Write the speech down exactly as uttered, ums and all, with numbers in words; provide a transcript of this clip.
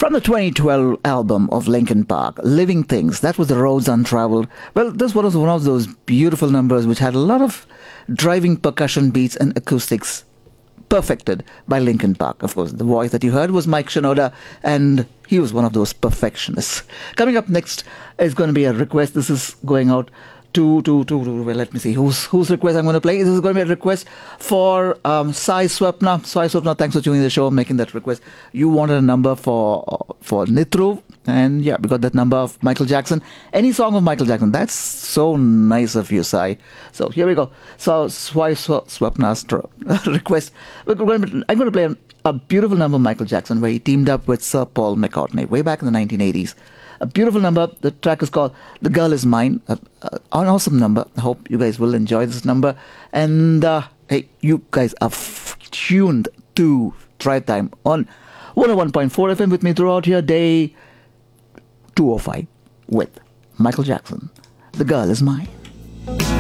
From the twenty twelve album of Linkin Park, Living Things, that was The Roads Untraveled. Well, this was one of those beautiful numbers which had a lot of driving percussion beats and acoustics perfected by Linkin Park. Of course, the voice that you heard was Mike Shinoda, and he was one of those perfectionists. Coming up next is going to be a request. This is going out to, to, to, to well, let me see, whose whose request I'm going to play. This is going to be a request for um, Sai Swapna. Sai Swapna, thanks for joining the show, making that request. You wanted a number for for Nitru, and yeah, we got that number of Michael Jackson. Any song of Michael Jackson. That's so nice of you, Sai. So here we go. So Sai Swapna's request. We're going to, I'm going to play a, a beautiful number of Michael Jackson where he teamed up with Sir Paul McCartney way back in the nineteen eighties. A beautiful number. The track is called The Girl Is Mine. Uh, uh, an awesome number. I hope you guys will enjoy this number. And uh, hey, you guys are f- tuned to Drive Time on one oh one point four F M with me throughout here, day two oh five with Michael Jackson. The Girl Is Mine.